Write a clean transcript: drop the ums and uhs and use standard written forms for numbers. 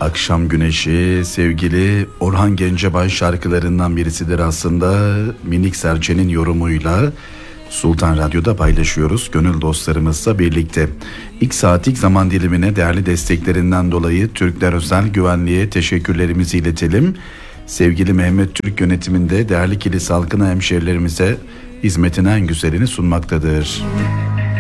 Akşam Güneşi sevgili Orhan Gencebay şarkılarından birisidir aslında. Minik Serçe'nin yorumuyla Sultan Radyo'da paylaşıyoruz gönül dostlarımızla birlikte. İlk saatlik zaman dilimine değerli desteklerinden dolayı Türkler Özel Güvenliğe teşekkürlerimizi iletelim. Sevgili Mehmet Türk yönetiminde değerli Kilis halkına, hemşehrilerimize hizmetin en güzelini sunmaktadır.